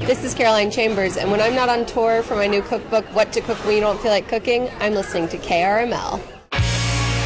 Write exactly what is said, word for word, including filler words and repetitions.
This is Caroline Chambers, and when I'm not on tour for my new cookbook, What to Cook When You Don't Feel Like Cooking, I'm listening to K R M L.